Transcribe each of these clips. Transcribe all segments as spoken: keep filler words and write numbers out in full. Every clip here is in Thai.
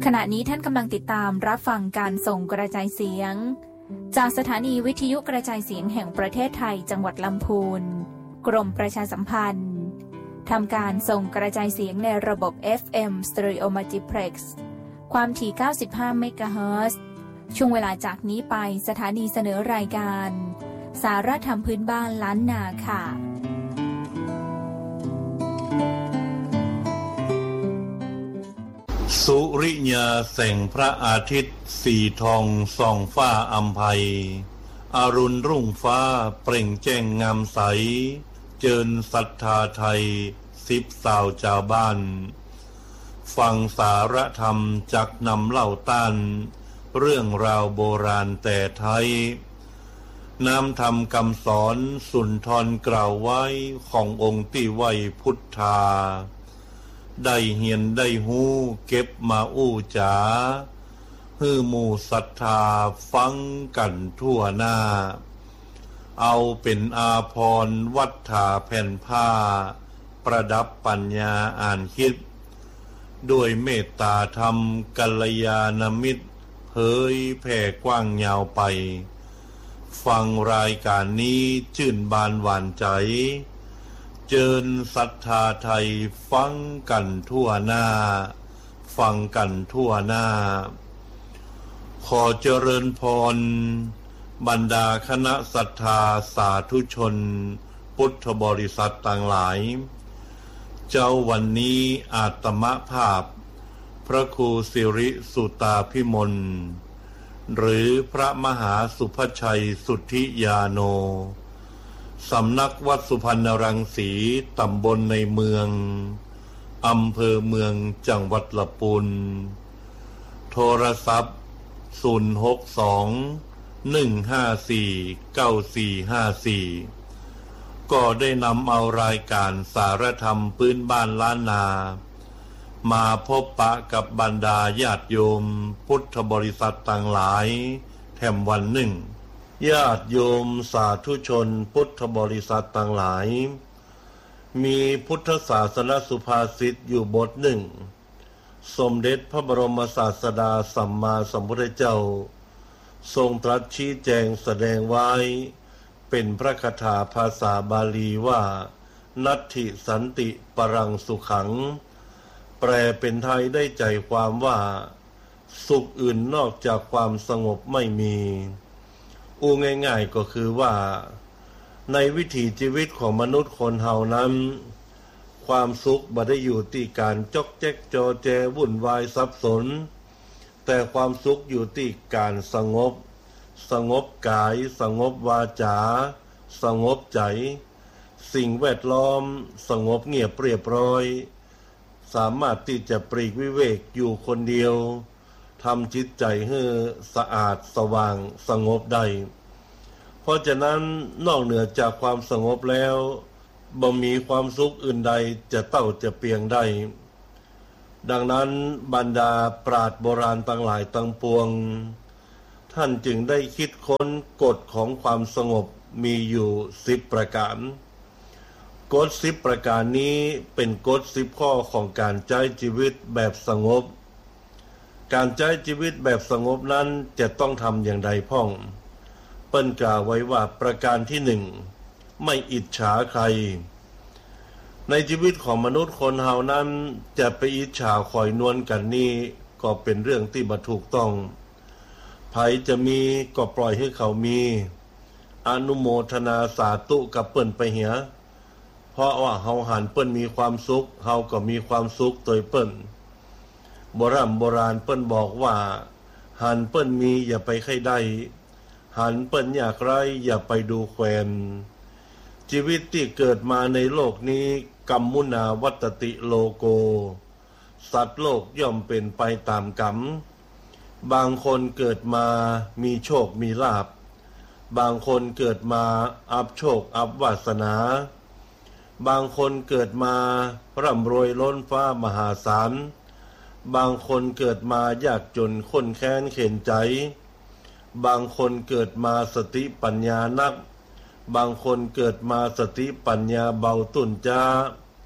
ขณะนี้ท่านกำลังติดตามรับฟังการส่งกระจายเสียงจากสถานีวิทยุกระจายเสียงแห่งประเทศไทยจังหวัดลำพูนกรมประชาสัมพันธ์ทำการส่งกระจายเสียงในระบบ เอฟ เอ็ม Stereo Multiplex ความถี่เก้าสิบห้าเมกะเฮิรตซ์ช่วงเวลาจากนี้ไปสถานีเสนอรายการสาระธรรมพื้นบ้านล้านนาค่ะสุริยาแสงพระอาทิตย์สีทองส่องฟ้าอำไพอรุณรุ่งฟ้าเปล่งแจ้งงามใสเจิญศรัทธาไทยสิบสาวชาวบ้านฟังสาระธรรมจักนำเล่าต้านเรื่องราวโบราณแต่ไทยน้ำธรรมคำสอนสุนทรกล่าวไว้ขององค์ที่ไว้พุทธาได้เหียนได้หูเก็บมาอู้จ๋าฮือหมู่ศรัทธาฟังกันทั่วหน้าเอาเป็นอาภรณ์วัฏฐาแผ่นผ้าประดับปัญญาอ่านคิดด้วยเมตตาธรรมกัลยาณมิตรเผยแผ่กว้างยาวไปฟังรายการนี้ชื่นบานหวานใจเจิญศรัทธาไทยฟังกันทั่วหน้าฟังกันทั่วหน้าขอเจริญพรบรรดาคณะศรัทธาสาธุชนพุทธบริษัทต่างหลายเจ้าวันนี้อาตมภาพพระครูสิริสุตาภิมลหรือพระมหาสุภชัยสุทธิยาโนสำนักวัดสุพรรณรังสีตำบลในเมืองอำเภอเมืองจังหวัดลำพูนโทรศัพท์ศูนย์ หก สอง หนึ่ง ห้า สี่ เก้า สี่ ห้า สี่ก็ได้นำเอารายการสารธรรมพื้นบ้านล้านนามาพบปะกับบรรดาญาติโยมพุทธบริษัทต่างหลายแถมวันหนึ่งญาติโยมสาธุชนพุทธบริษัทต่างหลายมีพุทธศาสนสุภาษิตอยู่บทหนึ่งสมเด็จพระบรมศาสดาสัมมาสัมพุทธเจ้าทรงตรัสชี้แจงแสดงไว้เป็นพระคาถาภาษาบาลีว่านัตถิสันติปรังสุขังแปลเป็นไทยได้ใจความว่าสุขอื่นนอกจากความสงบไม่มีอูง่ายๆก็คือว่าในวิถีชีวิตของมนุษย์คนเฮานั้นความสุขบ่ได้อยู่ที่การจอกแจ๊กจอแจวุ่นวายสับสนแต่ความสุขอยู่ที่การสงบสงบกายสงบวาจาสงบใจสิ่งแวดล้อมสงบเงียบเรียบร้อยสามารถที่จะปลีกวิเวกอยู่คนเดียวทำจิตใจให้สะอาดสว่างสงบได้เพราะฉะนั้นนอกเหนือจากความสงบแล้วบ่มีความสุขอื่นใดจะเต้าจะเปียงได้ดังนั้นบรรดาปราชญ์โบราณทั้งหลายทั้งปวงท่านจึงได้คิดค้นกฎของความสงบมีอยู่สิบประการกฎสิบประการนี้เป็นกฎสิบข้อของการใช้ชีวิตแบบสงบการใช้ชีวิตแบบสงบนั้นจะต้องทำอย่างใดพ่องเปิ้นกล่าวไว้ว่าประการที่หนึ่งไม่อิจฉาใครในชีวิตของมนุษย์คนเฮานั้นจะไปอิจฉาคอยนวลกันนี่ก็เป็นเรื่องที่บ่ถูกต้องไผจะมีก็ปล่อยให้เขามีอนุโมทนาสาธุกับเปิ้นไปเหียเพราะว่าเฮาหันเปิ้นมีความสุขเฮาก็มีความสุขโดยเปิ้นโบราณโบราณเปิ้นบอกว่าหันเปิ้นมีอย่าไปใครได้หันเปิ้นอยากไรอย่าไปดูแควนชีวิตที่เกิดมาในโลกนี้กัมมุนาวัตติโลโกสัตว์โลกย่อมเป็นไปตามกรรมบางคนเกิดมามีโชคมีลาภบางคนเกิดมาอับโชคอับวาสนาบางคนเกิดมาร่ำรวยล้นฟ้ามหาศาลบางคนเกิดมายากจนข้นแค้นเข็นใจบางคนเกิดมาสติปัญญานักบางคนเกิดมาสติปัญญาเบาตุ่นจ้า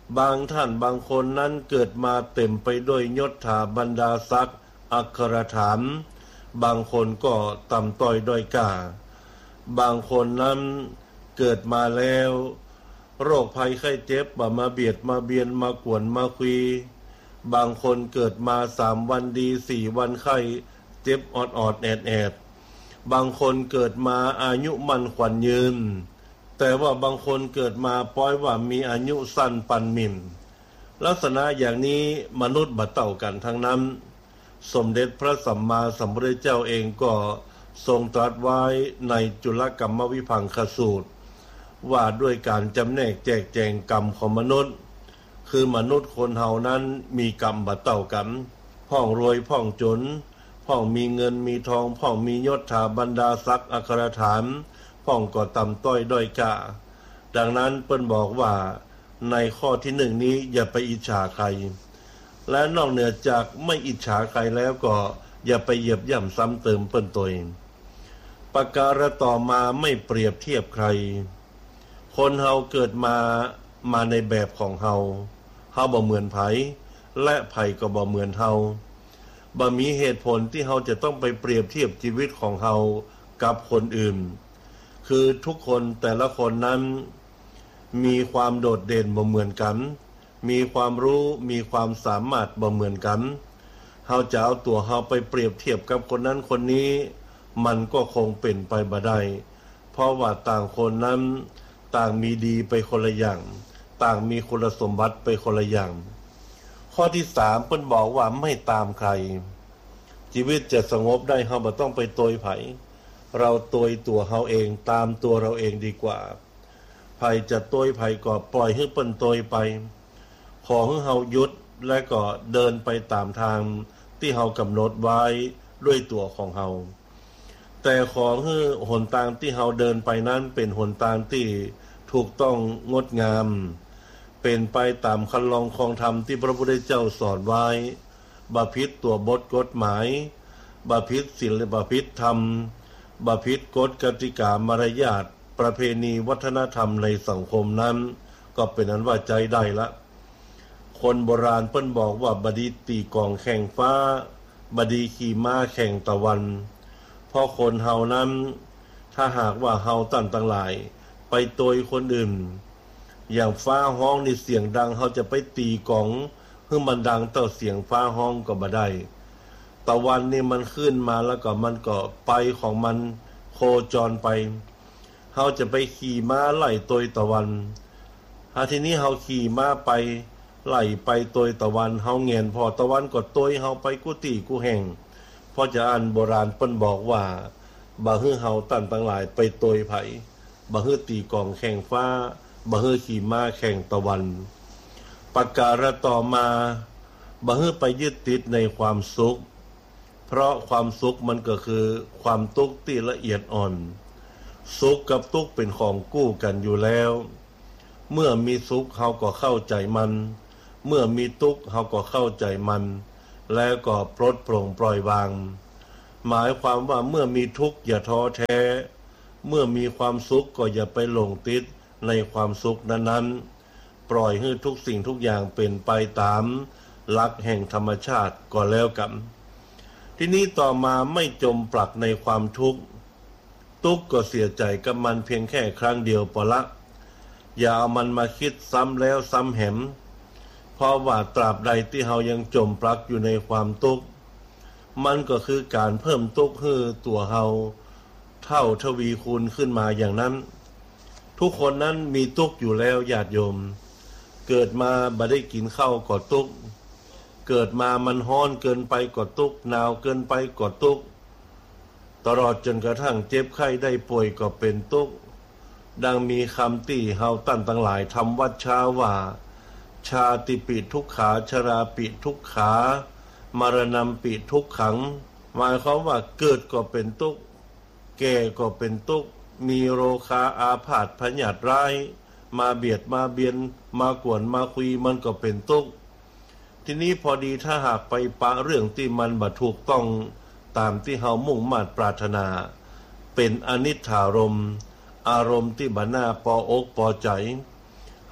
บางท่านบางคนนั้นเกิดมาเต็มไปด้วยยศถาบรรดาศักดิ์อักขรฐานบางคนก็ต่ำต้อยด้อยกาบางคนนั้นเกิดมาแล้วโรคภัยไข้เจ็บบ่มาเบียดมาเบียนมากวนมาคุยบางคนเกิดมาสามวันดีสี่วันไข้เจ็บออดออดแอดแอดบางคนเกิดมาอายุมันขวัญยืนแต่ว่าบางคนเกิดมาป้อยว่ามีอายุสั้นปันมิ่นลักษณะอย่างนี้มนุษย์บัดเต่ากันทั้งนั้นสมเด็จพระสัมมาสัมพุทธเจ้าเองก็ทรงตรัสไว้ในจุลกัมมวิภังคสูตรว่าด้วยการจำแนกแจกแจงกรรมของมนุษย์คือมนุษย์คนเฮานั้นมีกรรมบัดเต่ากันพ่องรวยพ่องจนพ่องมีเงินมีทองพ่องมียศถาบรรดาศักดิ์อัครฐานพ่องก็ต่ำต้อยด้อยกาดังนั้นเปิ้นบอกว่าในข้อที่หนึ่งนี้อย่าไปอิจฉาใครและนอกเหนือจากไม่อิจฉาใครแล้วก็อย่าไปเหยียบย่ำซ้ำเติมเปิ้นตัวเองประการต่อมาไม่เปรียบเทียบใครคนเฮาเกิดมามาในแบบของเฮาเฮาบ่เหมือนไผและไผก็บ่เหมือนเฮาบ่มีเหตุผลที่เฮาจะต้องไปเปรียบเทียบชีวิตของเฮากับคนอื่นคือทุกคนแต่ละคนนั้นมีความโดดเด่นบ่เหมือนกันมีความรู้มีความสามารถบ่เหมือนกันเฮาจะเอาตัวเฮาไปเปรียบเทียบกับคนนั้นคนนี้มันก็คงเป็นไปบ่ได้เพราะว่าต่างคนนั้นต่างมีดีไปคนละอย่างต่างมีคุณสมบัติไปคนละอย่างข้อที่สามเพิ่นบอกว่าไม่ตามใครชีวิตจะสงบได้เฮาบ่ต้องไปโตยไผเราโตยตัวเฮาเองตามตัวเราเองดีกว่าไผจะโตยไผก็ปล่อยให้เปิ้นโตยไปขอให้เฮาหยุดและก็เดินไปตามทางที่เฮากำหนดไว้ด้วยตัวของเฮาแต่ขอให้หนทางที่เฮาเดินไปนั้นเป็นหนทางที่ถูกต้องงดงามเป็นไปตามคันลองคองธรรมที่พระพุทธเจ้าสอนไว้บ่ผิดตัวบทกฎหมายบ่ผิดศีลบ่ผิดธรรมบ่ผิดกฎกติกามารยาทประเพณีวัฒนธรรมในสังคมนั้นก็เป็นนั้นว่าใจได้ละคนโบราณเพิ่นบอกว่าบดีตีกองแข่งฟ้าบดีขี่ม้าแข่งตะวันเพราะคนเฮานั้นถ้าหากว่าเฮาตั้นทั้งหลายไปโตยคนอื่นอย่างฟ้าห้องนี่เสียงดังเฮาจะไปตีกองให้มันดังเท่าเสียงฟ้าห้องก็บ่ได้ตะวันนี่มันขึ้นมาแล้วก็มันก็ไปของมันโคจรไปเฮาจะไปขี่ม้าไล่โตยตะวันหาทีนี้เฮาขี่ม้าไปไล่ไปโตยตะวันเฮาแงนพอตะวันก็โตยเฮาไปกุฏิกูแห่งเพราะจะอันโบราณเปิ้นบอกว่าบ่ฮื้อเฮาตั้นทั้งหลายไปโตยไผบ่ฮื้อตีกองแข่งฟ้าบ่ฮื้อขี่ม้าแข่งตะวันประการต่อมาบ่ฮื้อไปยึดติดในความสุขเพราะความสุขมันก็คือความทุกข์ที่ละเอียดอ่อนสุขกับทุกข์เป็นของคู่กันอยู่แล้วเมื่อมีสุขเฮาก็เข้าใจมันเมื่อมีทุกข์เฮาก็เข้าใจมันแล้วก็ปลดปลงปล่อยวางหมายความว่าเมื่อมีทุกข์อย่าท้อแท้เมื่อมีความสุขก็อย่าไปหลงติดในความสุขนั้นๆปล่อยให้ทุกสิ่งทุกอย่างเป็นไปตามหลักแห่งธรรมชาติก็แล้วกันที่นี้ต่อมาไม่จมปลักในความทุกข์ทุกข์ก็เสียใจกับมันเพียงแค่ครั้งเดียวพอละอย่าเอามันมาคิดซ้ำแล้วซ้ำแหมเพราะว่าตราบใดที่เฮายังจมปลักอยู่ในความทุกข์มันก็คือการเพิ่มทุกข์ให้ตัวเฮาเท่าทวีคูณขึ้นมาอย่างนั้นทุกคนนั้นมีทุกข์อยู่แล้วญาติโยมเกิดมาบ่ได้กินข้าวก็ทุกข์เกิดมามันร้อนเกินไปก็ทุกข์หนาวเกินไปก็ทุกข์ตลอดจนกระทั่งเจ็บไข้ได้ป่วยก็เป็นทุกข์ดังมีคำที่เฮาตั้นทั้งหลายทำวัดเช้าว่าชาติปิทุกขาชราปิทุกขามรณะปิทุกขังหมายความว่าเกิดก็เป็นทุกข์แก่ก็เป็นทุกข์มีโรคาอาพาธพยาธิร้ายมาเบียดมาเบียนมากวนมาคุยมันก็เป็นทุกข์ทีนี้พอดีถ้าหากไปปะเรื่องที่มันบ่ถูกต้องตามที่เฮามุ่งมั่นปรารถนาเป็นอนิจจารมณ์อารมณ์ที่บ่น่าพออกพอใจเ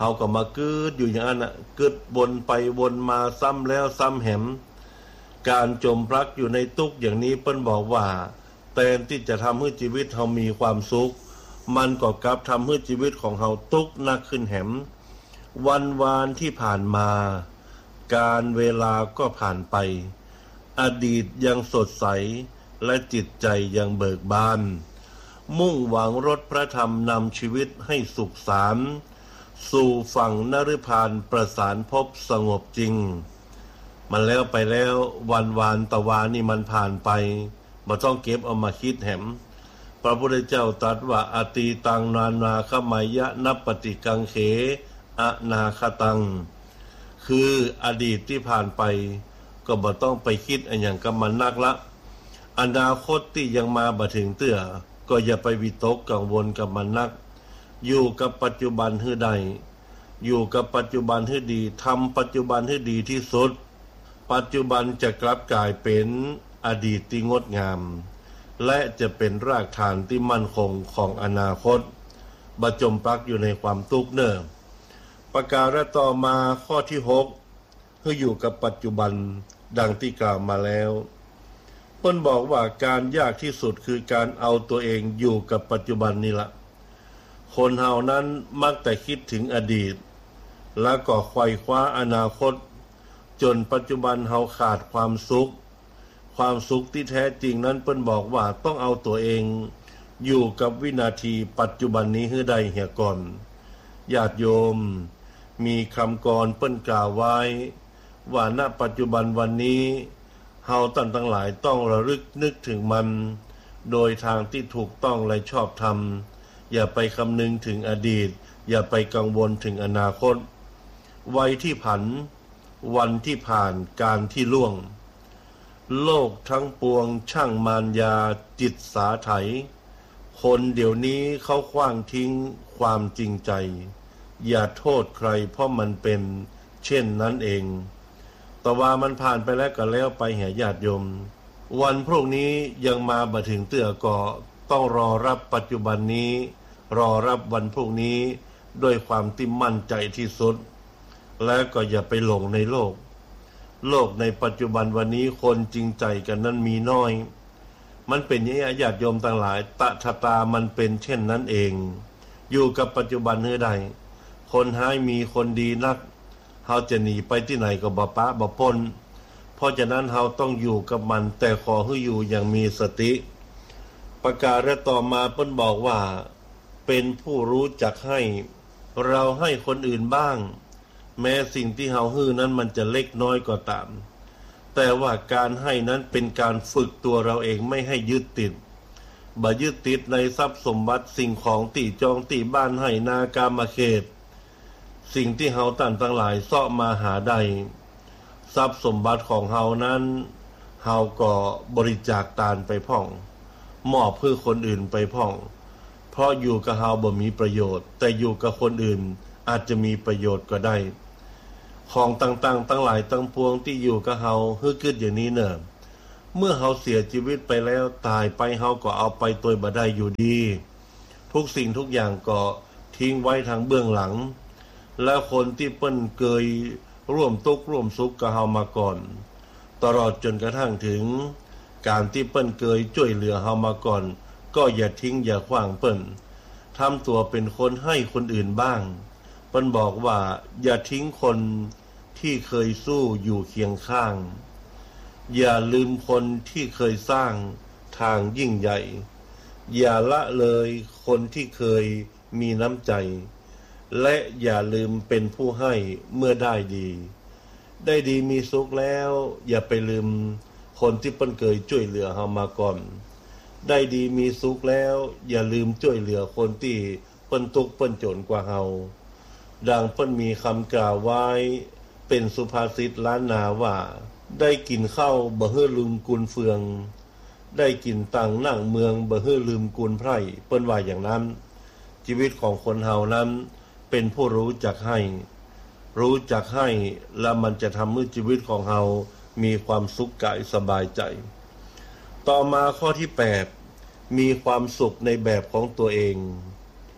เฮาก็มากึดอยู่อย่างนั้นน่ะกึดวนไปวนมาซ้ำแล้วซ้ำแหมการจมปลักอยู่ในทุกข์อย่างนี้เปิ้นบอกว่าแทนที่จะทำให้ชีวิตเฮามีความสุขมันก็กลับทำให้ชีวิตของเฮาทุกข์หนักขึ้นแหมวันวานที่ผ่านมาการเวลาก็ผ่านไปอดีตยังสดใสและจิตใจยังเบิกบานมุ่งหวังรถพระธรรมนำชีวิตให้สุขสารสู่ฝั่งนฤพานประสานพบสงบจริงมันแล้วไปแล้ววันวานตะวานี่มันผ่านไปบ่ต้องเก็บเอามาคิดแหมพระพุทธเจ้าตรัสว่าอตีตังนานาคมายะนัปปติกังเขอนาคตังคืออดีตที่ผ่านไปก็บ่ต้องไปคิดอันอย่างกับมันนักละอนาคตที่ยังมาบ่ถึงเตื้อก็อย่าไปวิตกกังวลกับมันนักอยู่กับปัจจุบันให้ได้อยู่กับปัจจุบันให้ดีทำปัจจุบันให้ดีที่สุดปัจจุบันจะกลับกลายเป็นอดีตที่งดงามและจะเป็นรากฐานที่มั่นคงของอนาคตบ่จมปลักอยู่ในความทุกข์เน้อประการต่อมาข้อที่หกให้อยู่กับปัจจุบันดังที่กล่าวมาแล้วเพิ่นบอกว่าการยากที่สุดคือการเอาตัวเองอยู่กับปัจจุบันนี่ละคนเฮานั้นมักแต่คิดถึงอดีตแล้วก็ไขว่คว้าอนาคตจนปัจจุบันเฮาขาดความสุขความสุขที่แท้จริงนั้นเพิ่นบอกว่าต้องเอาตัวเองอยู่กับวินาทีปัจจุบันนี้ให้ได้เหี่ยก่อนญาติโยมมีคำกรเปิ้นกล่าวไว้ว่าณปัจจุบันวันนี้เฮาท่านทั้งหลายต้องระลึกนึกถึงมันโดยทางที่ถูกต้องและชอบธรรมอย่าไปคำนึงถึงอดีตอย่าไปกังวลถึงอนาคตวัยที่ผันวันที่ผ่านการที่ล่วงโลกทั้งปวงช่างมารยาจิตสาไถคนเดี๋ยวนี้เขาขว้างทิ้งความจริงใจอย่าโทษใครเพราะมันเป็นเช่นนั้นเองแต่ว่ามันผ่านไปแล้วก็แล้วไปแห่ญาติโยมวันพรุ่งนี้ยังมาบ่ถึงเตื้อก็ต้องรอรับปัจจุบันนี้รอรับวันพรุ่งนี้ด้วยความที่มั่นใจที่สุดและก็อย่าไปหลงในโลกโลกในปัจจุบันวันนี้คนจริงใจกันนั้นมีน้อยมันเป็นอย่างนี้ญาติโยมทั้งหลายตถาตามันเป็นเช่นนั้นเองอยู่กับปัจจุบันให้ได้คนหายมีคนดีนักเฮาจะหนีไปที่ไหนก็บ่ปะบ่ปนเพราะฉะนั้นเฮาต้องอยู่กับมันแต่ขอให้อยู่อย่างมีสติประกาศและต่อมาเพิ่นบอกว่าเป็นผู้รู้จักให้เราให้คนอื่นบ้างแม้สิ่งที่เฮาฮื้อนั้นมันจะเล็กน้อยก็ตามแต่ว่าการให้นั้นเป็นการฝึกตัวเราเองไม่ให้ยึดติดบ่ยึดติดในทรัพย์สมบัติสิ่งของที่จองที่บ้านให้นากามเขตสิ่งที่เฮาตั้นทั้งหลายเสาะมาหาได้ทรัพย์สมบัติของเฮานั้นเฮาก็บริจาคทานไปพ่องมอบเพื่อคนอื่นไปพ่องเพราะอยู่กับเฮาบ่มีประโยชน์แต่อยู่กับคนอื่นอาจจะมีประโยชน์ก็ได้ของต่างๆทั้งหลายทั้งปวงที่อยู่กับเฮาฮึกึดอย่างนี้เนอะเมื่อเฮาเสียชีวิตไปแล้วตายไปเฮาก็เอาไปตัวบ่ได้อยู่ดีทุกสิ่งทุกอย่างก็ทิ้งไว้ทางเบื้องหลังและคนที่เปิ้นเคยร่วมทุกข์ร่วมสุขกับเฮามาก่อนตลอดจนกระทั่งถึงการที่เปิ้นเคยช่วยเหลือเฮามาก่อนก็อย่าทิ้งอย่าขว้างเปิ้นทำตัวเป็นคนให้คนอื่นบ้างเปิ้นบอกว่าอย่าทิ้งคนที่เคยสู้อยู่เคียงข้างอย่าลืมคนที่เคยสร้างทางยิ่งใหญ่อย่าละเลยคนที่เคยมีน้ำใจและอย่าลืมเป็นผู้ให้เมื่อได้ดีได้ดีมีสุขแล้วอย่าไปลืมคนที่เปิ้นเคยช่วยเหลือเฮามาก่อนได้ดีมีสุขแล้วอย่าลืมช่วยเหลือคนที่เปิ้นทุกข์เปิ้นจนกว่าเฮาดังเปิ้นมีคำกล่าวไว้เป็นสุภาษิตล้านนาว่าได้กินข้าวบ่ฮื้อลืมกุลเฟืองได้กินตังนั่งเมืองบ่ฮื้อลืมกุลไพร่เปิ้นว่าอย่างนั้นชีวิตของคนเฮานั้นเป็นผู้รู้จักให้รู้จักให้แล้วมันจะทำให้ชีวิตของเฮามีความสุขกายสบายใจต่อมาข้อที่แปดมีความสุขในแบบของตัวเอง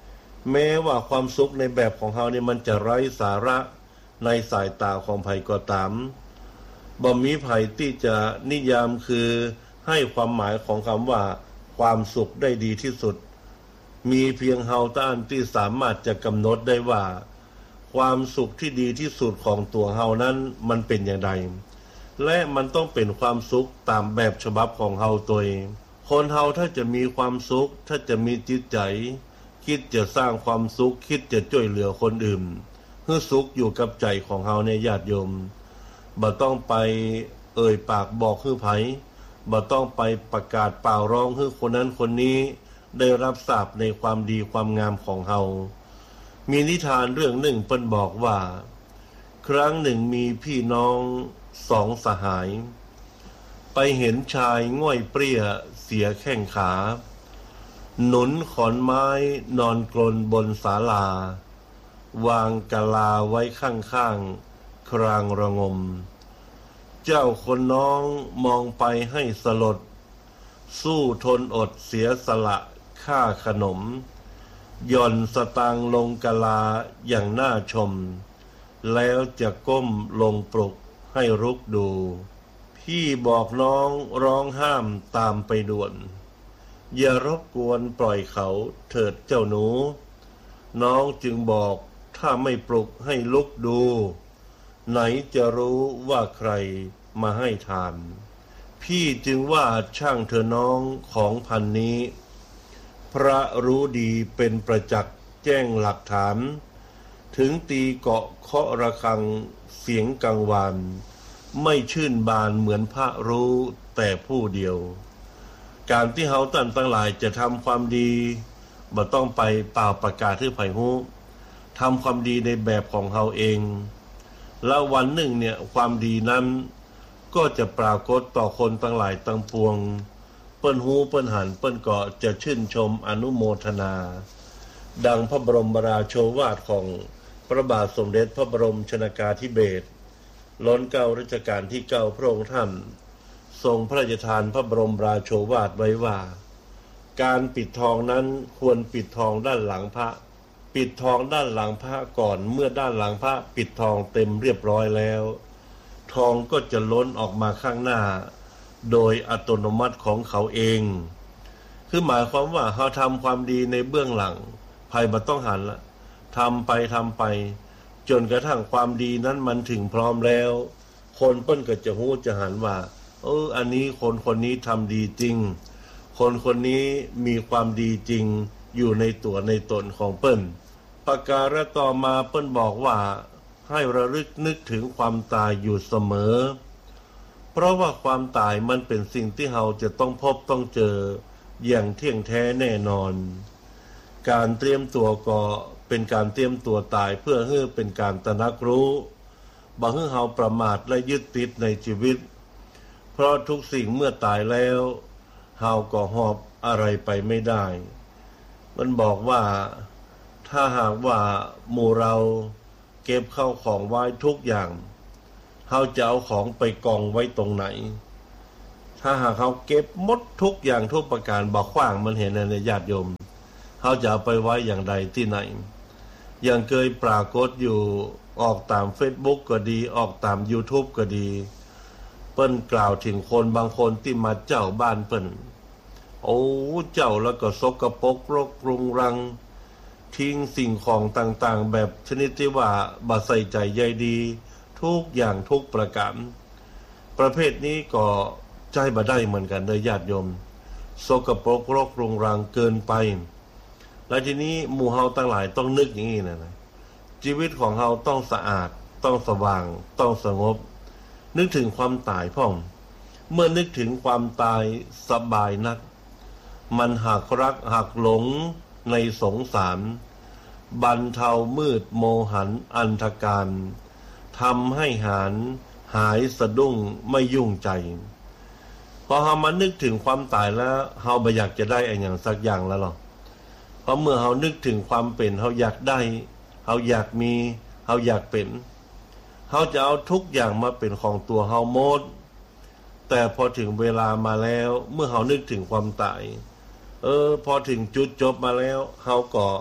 แม้ว่าความสุขในแบบของเฮานี่มันจะไร้สาระในสายตาของไผก็ตามบ่มีไผที่จะนิยามคือให้ความหมายของคำว่าความสุขได้ดีที่สุดมีเพียงเฮาเท่านั้นที่สามารถจะกำหนดได้ว่าความสุขที่ดีที่สุดของตัวเฮานั้นมันเป็นอย่างไรและมันต้องเป็นความสุขตามแบบฉบับของเฮาตัวเองคนเฮาถ้าจะมีความสุขถ้าจะมีจิตใจคิดจะสร้างความสุขคิดจะช่วยเหลือคนอื่นให้สุขอยู่กับใจของเฮาในญาติโยมบ่ต้องไปเอ่ยปากบอกให้ไผบ่ต้องไปประกาศเป่าร้องให้คนนั้นคนนี้ได้รับทราบในความดีความงามของเฮามีนิทานเรื่องหนึ่งเปิ้นบอกว่าครั้งหนึ่งมีพี่น้องสองสหายไปเห็นชายง่อยเปรี้ยเสียแข้งขาหนุนขอนไม้นอนกรนบนศาลาวางกะลาไว้ข้างๆครางระงมเจ้าคนน้องมองไปให้สลดสู้ทนอดเสียสละค่าขนมหย่อนสตางค์ลงกะลาอย่างน่าชมแล้วจะก้มลงปลุกให้รุกดูพี่บอกน้องร้องห้ามตามไปด่วนอย่ารบกวนปล่อยเขาเถิดเจ้าหนูน้องจึงบอกถ้าไม่ปลุกให้ลุกดูไหนจะรู้ว่าใครมาให้ทานพี่จึงว่าช่างเธอน้องของพันนี้พระรู้ดีเป็นประจักษ์แจ้งหลักฐานถึงตีเกาะเคาะระฆังเสียงกังวานไม่ชื่นบานเหมือนพระรู้แต่ผู้เดียวการที่เฮาท่านทั้งหลายจะทำความดีบ่ต้องไปเป่าประกาศให้ไผฮู้ทำความดีในแบบของเฮาเองแล้ววันหนึ่งเนี่ยความดีนั้นก็จะปรากฏต่อคนทั้งหลายทั้งปวงเปิ้นฮู้เปิ้นหันเปิ้นก็จะชื่นชมอนุโมทนาดังพระบรมราโชวาทของพระบาทสมเด็จพระบรมชนกาธิเบศรล้นเกล้ารัชกาลที่เก้าพระองค์ท่านทรงพระราชทานพระบรมราโชวาทไว้ว่าการปิดทองนั้นควรปิดทองด้านหลังพระปิดทองด้านหลังพระก่อนเมื่อด้านหลังพระปิดทองเต็มเรียบร้อยแล้วทองก็จะล้นออกมาข้างหน้าโดยอัตโนมัติของเขาเองคือหมายความว่าเขาทำความดีในเบื้องหลังภัยบ่ต้องหันละทำไปทำไปจนกระทั่งความดีนั้นมันถึงพร้อมแล้วคนเปิ้นก็จะฮู้จะหันว่าเอออันนี้คนคนนี้ทำดีจริงคนคนนี้มีความดีจริงอยู่ในตัวในตนของเปิ้นประการต่อมาเปิ้นบอกว่าให้ระลึกนึกถึงความตายอยู่เสมอเพราะว่าความตายมันเป็นสิ่งที่เราจะต้องพบต้องเจออย่างเที่ยงแท้แน่นอนการเตรียมตัวก็เป็นการเตรียมตัวตายเพื่อให้เป็นการตระหนักรู้บ่ให้เราประมาทและยึดติดในชีวิตเพราะทุกสิ่งเมื่อตายแล้วเราก็หอบอะไรไปไม่ได้มันบอกว่าถ้าหากว่าหมู่เราเก็บเข้าของไว้ทุกอย่างเราจะเอาของไปกองไว้ตรงไหนถ้าหากเขาเก็บหมดทุกอย่างทุกประการบ่ขว้างมันเห็นในญาติโยมเขาจะเอาไปไว้อย่างใดที่ไหนอย่างเคยปรากฏอยู่ออกตาม Facebook ก็ดีออกตาม YouTube ก็ดีเปิ้นกล่าวถึงคนบางคนที่มาเจ้าบ้านเปิ้นโอ้เจ้าแล้วก็สกปรกรกรุงรังทิ้งสิ่งของต่างๆแบบชนิดที่ว่าบ่ใส่ใจใยดีทุกอย่างทุกประการประเภทนี้ก็ใจบ่ได้เหมือนกันเด้อญาติโยมสกปรกรกรุงรังเกินไปและทีนี้หมู่เฮาทั้งหลายต้องนึกอย่างนี้นะนะชีวิตของเฮาต้องสะอาดต้องสว่างต้องสงบนึกถึงความตายพ่องเมื่อนึกถึงความตายสบายนักมันหักรักหักหลงในสงสารบรรเทามืดโมหันอันธการทำให้หายหายสะดุ้งไม่ยุ่งใจพอเฮามานึกถึงความตายแล้วเฮาบ่อยากจะได้อะไรอย่างสักอย่างแล้วหรอกเพราะเมื่อเฮานึกถึงความเป็นเฮาอยากได้เฮาอยากมีเฮาอยากเป็นเฮาจะเอาทุกอย่างมาเป็นของตัวเฮาหมดแต่พอถึงเวลามาแล้วเมื่อเฮานึกถึงความตายเออพอถึงจุดจบมาแล้วเฮาก็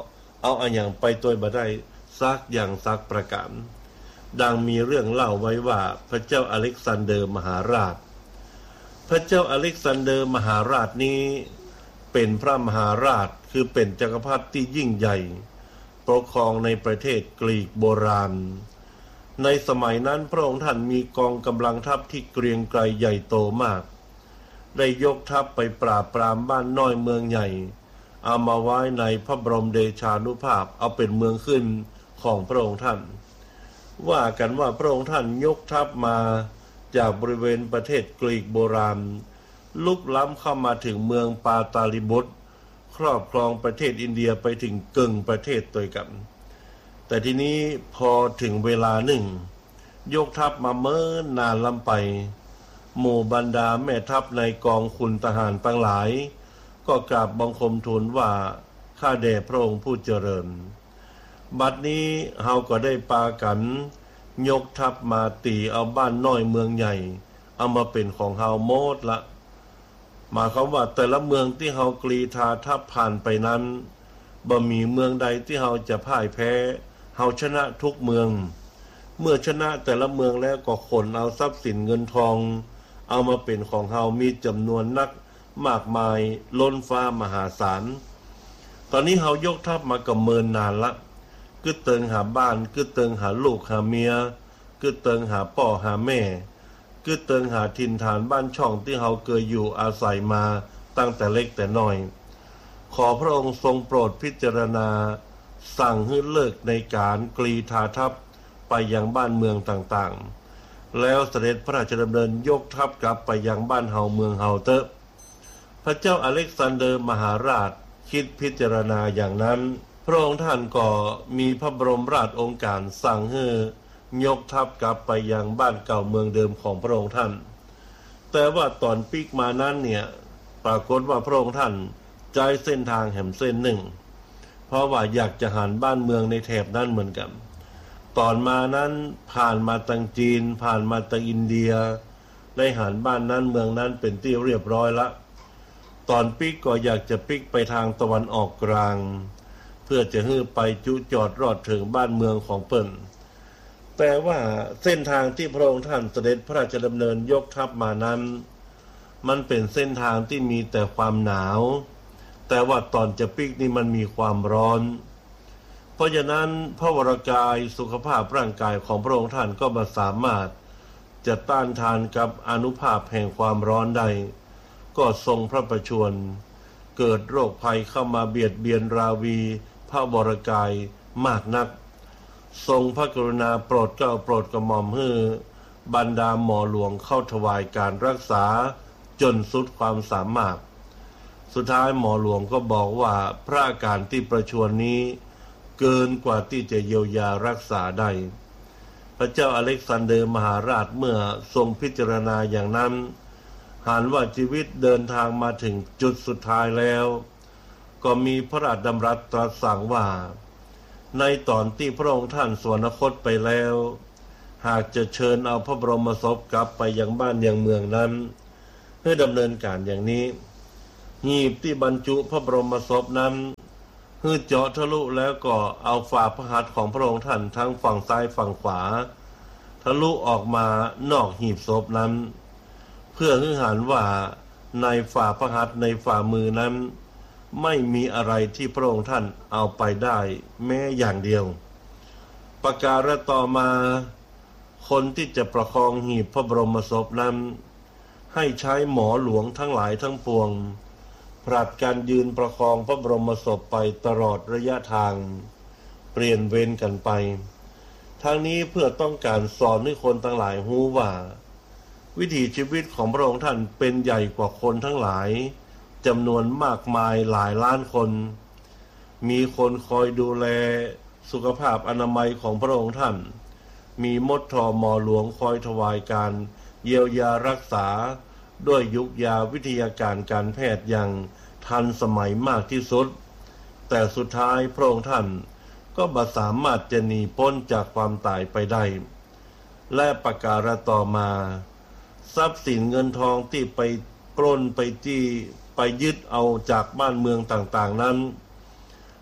เอาอันอย่างไปตัวบ่ได้ซักอย่างซักประการดังมีเรื่องเล่าไว้ว่าพระเจ้าอเล็กซานเดอร์มหาราชพระเจ้าอเล็กซานเดอร์มหาราชนี้เป็นพระมหาราชคือเป็นจักรพรรดิที่ยิ่งใหญ่ปกครองในประเทศกรีกโบราณในสมัยนั้นพระองค์ท่านมีกองกำลังทัพที่เกรียงไกรใหญ่โตมากได้ยกทัพไปปราบปรามบ้านน้อยเมืองใหญ่เอามาไว้ในพระบรมเดชานุภาพเอาเป็นเมืองขึ้นของพระองค์ท่านว่ากันว่าพระองค์ท่านยกทัพมาจากบริเวณประเทศกรีกโบราณลุกล้ำเข้ามาถึงเมืองปาตาลิบุตรครอบครองประเทศอินเดียไปถึงกึ่งประเทศตัวกันแต่ทีนี้พอถึงเวลาหนึ่งยกทัพมาเมินนานล้ำไปหมู่บรรดาแม่ทัพในกองคุณทหารทั้งหลายก็กราบบังคมทูลว่าข้าแด่พระองค์ผู้เจริญบัดนี้เฮาก็ได้ปากันยกทัพมาตีเอาบ้านน้อยเมืองใหญ่เอามาเป็นของเฮาโมดละหมายความว่าแต่ละเมืองที่เฮากรีธาทัพผ่านไปนั้นบ่มีเมืองใดที่เฮาจะพ่ายแพ้เฮาชนะทุกเมืองเมื่อชนะแต่ละเมืองแล้วก็ขนเอาทรัพย์สินเงินทองเอามาเป็นของเฮามีจำนวนนักมากมายล้นฟ้ามหาศาลตอนนี้เฮายกทัพมากับเมินนานละกึดเติงหาบ้านกึดเติงหาลูกหาเมียกึดเติงหาพ่อหาแม่กึดเติงหาถิ่นฐานบ้านช่องที่เฮาเคยอยู่อาศัยมาตั้งแต่เล็กแต่น้อยขอพระองค์ทรงโปรดพิจารณาสั่งให้เลิกในการกรีธาทัพไปยังบ้านเมืองต่างๆแล้วเสด็จพระราชดำเนินยกทัพกลับไปยังบ้านเฮาเมืองเฮาเตอะพระเจ้าอเล็กซานเดอร์มหาราชคิดพิจารณาอย่างนั้นพระองค์ท่านก็มีพระบรมราชโองการสั่งให้ยกทัพกลับไปยังบ้านเก่าเมืองเดิมของพระองค์ท่านแต่ว่าตอนปีกมานั้นเนี่ยปรากฏว่าพระองค์ท่านใจเส้นทางแห่งเส้นหนึ่งเพราะว่าอยากจะหันบ้านเมืองในแถบนั้นเหมือนกันตอนมานั้นผ่านมาตังจีนผ่านมาตังอินเดียได้หันบ้านนั้นเมืองนั้นเป็นที่เรียบร้อยละตอนปีกก็อยากจะปีกไปทางตะวันออกกลางเพื่อจะให้ไปจุจอดรอดถึงบ้านเมืองของเปิ้นแต่ว่าเส้นทางที่พระองค์ท่านเสด็จพระราชดำเนินยกทัพมานั้นมันเป็นเส้นทางที่มีแต่ความหนาวแต่ว่าตอนจะปีกนี่มันมีความร้อนเพราะฉะนั้นพระวรกายสุขภาพร่างกายของพระองค์ท่านก็มาสามารถจะต้านทานกับอานุภาพแห่งความร้อนได้ก็ทรงพระประชวรเกิดโรคภัยเข้ามาเบียดเบียนราวีพระวรกายมากนักทรงพระกรุณาโปรดเกล้าโปรดกระหม่อมให้บรรดาหมอหลวงเข้าถวายการรักษาจนสุดความสามารถสุดท้ายหมอหลวงก็บอกว่าพระอาการที่ประชวรนี้เกินกว่าที่จะเยียวยารักษาได้พระเจ้าอเล็กซานเดอร์มหาราชเมื่อทรงพิจารณาอย่างนั้นหันว่าชีวิตเดินทางมาถึงจุดสุดท้ายแล้วก็มีพระราชดำรัสตรัสสั่งว่าในตอนที่พระองค์ท่านสวรรคตไปแล้วหากจะเชิญเอาพระบรมศพกลับไปยังบ้านยังเมืองนั้นเพื่อดำเนินการอย่างนี้หีบที่บรรจุพระบรมศพนั้นเพื่อเจาะทะลุแล้วก็เอาฝ่าพระหัตถ์ของพระองค์ท่านทั้งฝั่งซ้ายฝั่งขวาทะลุออกมานอกหีบศพนั้นเพื่อให้เห็นว่าในฝ่าพระหัตถ์ในฝ่ามือนั้นไม่มีอะไรที่พระองค์ท่านเอาไปได้แม้อย่างเดียวประการต่อมาคนที่จะประคองหีบพระบรมศพนั้นให้ใช้หมอหลวงทั้งหลายทั้งปวงผลัดการยืนประคองพระบรมศพไปตลอดระยะทางเปลี่ยนเวรกันไปทั้งนี้เพื่อต้องการสอนให้คนทั้งหลายรู้ว่าวิถีชีวิตของพระองค์ท่านเป็นใหญ่กว่าคนทั้งหลายจำนวนมากมายหลายล้านคนมีคนคอยดูแลสุขภาพอนามัยของพระองค์ท่านมีมดทอหมอหลวงคอยถวายการเยียวยารักษาด้วยยุกยาวิทยาการการแพทย์อย่างทันสมัยมากที่สุดแต่สุดท้ายพระองค์ท่านก็บ่สามารถจะหนีพ้นจากความตายไปได้และประการต่อมาทรัพย์สินเงินทองที่ไปปล้นไปจี้ไปยึดเอาจากบ้านเมืองต่างๆนั้น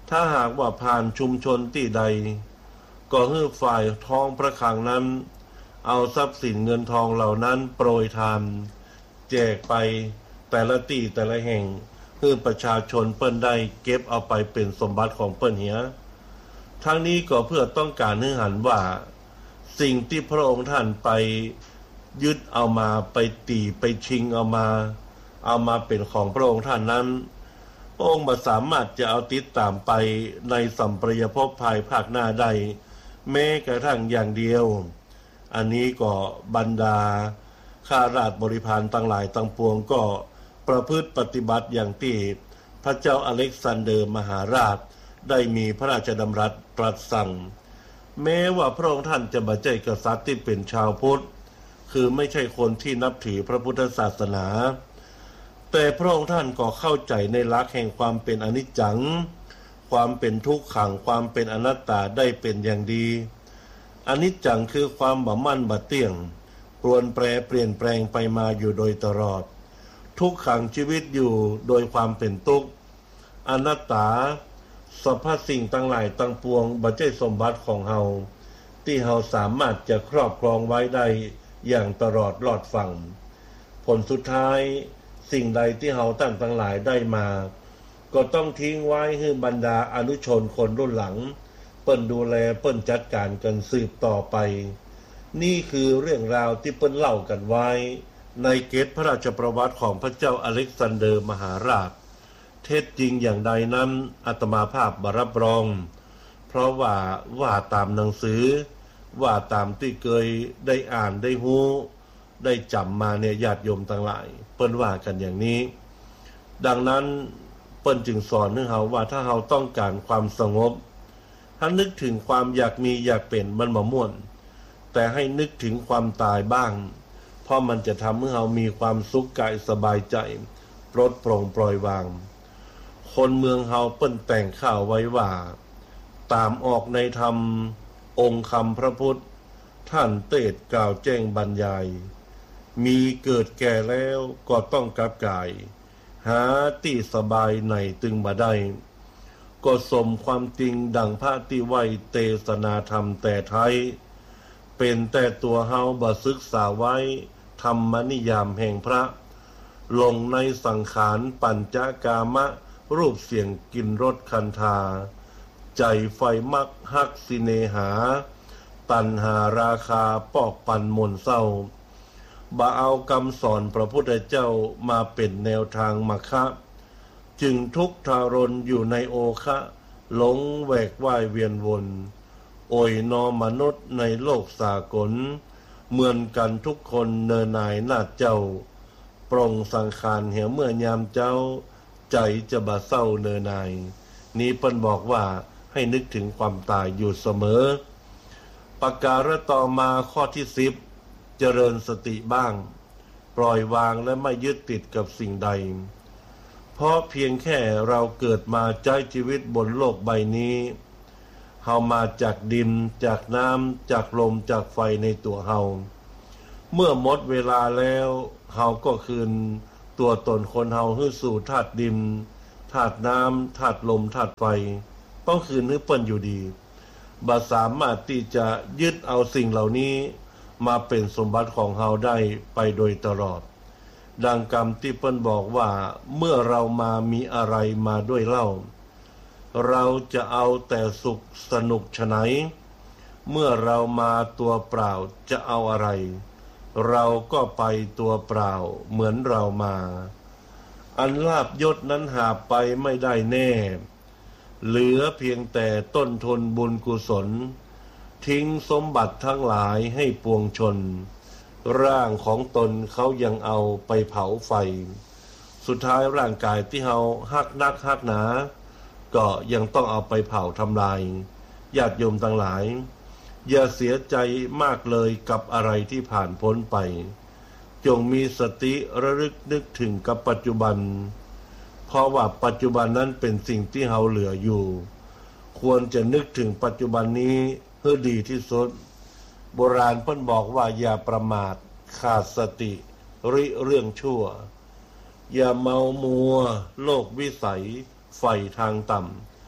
ถ้าหากว่าผ่านชุมชนที่ใดก็ให้ฝ่ายท้องพระคลังนั้นเอาทรัพย์สินเงินทองเหล่านั้นโปรยทานแจกไปแต่ละที่แต่ละแห่งเพื่อประชาชนเปิ้นได้เก็บเอาไปเป็นสมบัติของเปิ้นเหียทั้งนี้ก็เพื่อต้องการให้หันว่าสิ่งที่พระองค์ท่านไปยึดเอามาไปตีไปชิงเอามาเอามาเป็นของพระองค์ท่านนั้นพระองค์บ่สามารถจะเอาติดตามไปในสัมปรายภพภายภาคหน้าได้แม้กระทั่งอย่างเดียวอันนี้ก็บรรดาข้าราชบริพารทั้งหลายทั้งปวงก็ประพฤติปฏิบัติอย่างที่พระเจ้าอเล็กซานเดอร์มหาราชได้มีพระราชดำรัสตรัสสั่งแม้ว่าพระองค์ท่านจะบ่ใช่กษัตริย์ที่เป็นชาวพุทธคือไม่ใช่คนที่นับถือพระพุทธศาสนาแต่พระองค์ท่านก็เข้าใจในหลักแห่งความเป็นอนิจจังความเป็นทุกขังความเป็นอนัตตาได้เป็นอย่างดีอนิจจังคือความบ่มั่นบ่เที่ยงปรวนแปรเปลี่ยนแปลงไปมาอยู่โดยตลอดทุกขังชีวิตอยู่โดยความเป็นทุกข์อนัตตาสรรพสิ่งทั้งหลายทั้งปวงบ่ใช่สมบัติของเฮาที่เฮาสามารถจะครอบครองไว้ได้อย่างตลอดรอดฝั่งผลสุดท้ายสิ่งใดที่เฮาท่านทั้งหลายได้มาก็ต้องทิ้งไว้ให้บรรดาอนุชนคนรุ่นหลังเปิ้นดูแลเปิ้นจัดการกันสืบต่อไปนี่คือเรื่องราวที่เปิ้นเล่ากันไว้ในเกตพระราชประวัติของพระเจ้าอเล็กซานเดอร์มหาราชเท็จจริงอย่างใดนั้นอาตมาภาพบ่รับรองเพราะว่าว่าตามหนังสือว่าตามที่เคยได้อ่านได้ฮู้ได้จำมาเนี่ยญาติโยมทั้งหลายเปิ้นว่ากันอย่างนี้ดังนั้นเปิ้นจึงสอนให้เฮาว่าถ้าเฮาต้องการความสงบถ้านึกถึงความอยากมีอยากเป็นมันบ่ม่วนแต่ให้นึกถึงความตายบ้างเพราะมันจะทำให้เฮามีความสุขกายสบายใจปลดปล่อยปล่อยวางคนเมืองเฮาเปิ้นแต่งข่าวไว้ว่าตามออกในธรรมองค์คำพระพุทธท่านเทศน์กล่าวแจ้งบรรยายมีเกิดแก่แล้วก็ต้องกลับกายหาที่สบายในตึงบ่ได้ก็สมความจริงดังพระที่ไว้เทศนาธรรมแต่ไทยเป็นแต่ตัวเฮาบ่ศึกษาไว้ธรรมนิยามแห่งพระลงในสังขารปัญจกามะรูปเสียงกลิ่นรสคันธาใจไฟมักฮักสิเนหาตัณหาราคาปอกปันมนเศร้าบ่เอาคำสอนพระพุทธเจ้ามาเป็นแนวทางมรรคะจึงทุกข์ทารนอยู่ในโอคะหลงแหวกว่ายเวียนวนโอยนอมนุษย์ในโลกสากลเหมือนกันทุกคนเนินนายนาเจ้าปรงสังขารเหี่ยวเมื่อยามเจ้าใจจะบ่เศร้าเนินนายนี้เปิ้นบอกว่าให้นึกถึงความตายอยู่เสมอประการต่อมาข้อที่สิบเจริญสติบ้างปล่อยวางและไม่ยึดติดกับสิ่งใดเพราะเพียงแค่เราเกิดมาใช้ชีวิตบนโลกใบนี้เฮามาจากดินจากน้ำจากลมจากไฟในตัวเฮาเมื่อหมดเวลาแล้วเฮาก็คืนตัวตนคนเฮาให้สู่ธาตุดินธาตุน้ำธาตุลมธาตุไฟต้องคืนให้เปิ้นอยู่ดีบ่สามารถที่จะยึดเอาสิ่งเหล่านี้มาเป็นสมบัติของเฮาได้ไปโดยตลอดดังคำที่เปิ้นบอกว่าเมื่อเรามามีอะไรมาด้วยเล่าเราจะเอาแต่สุขสนุกฉะไหนเมื่อเรามาตัวเปล่าจะเอาอะไรเราก็ไปตัวเปล่าเหมือนเรามาอันลาภยศนั้นหาไปไม่ได้แน่เหลือเพียงแต่ต้นทุนบุญกุศลทิ้งสมบัติทั้งหลายให้ปวงชนร่างของตนเขายังเอาไปเผาไฟสุดท้ายร่างกายที่เฮาฮักนักฮักหนาก็ยังต้องเอาไปเผาทำลายญาติโยมทั้งหลายอย่าเสียใจมากเลยกับอะไรที่ผ่านพ้นไปจงมีสติระลึกนึกถึงกับปัจจุบันเพราะว่าปัจจุบันนั้นเป็นสิ่งที่เฮาเหลืออยู่ควรจะนึกถึงปัจจุบันนี้ให้ดีที่สุดโบราณเพิ่นบอกว่าอย่าประมาทขาดสติริเรื่องชั่วอย่าเมามัวโลกวิสัยไฟทางต่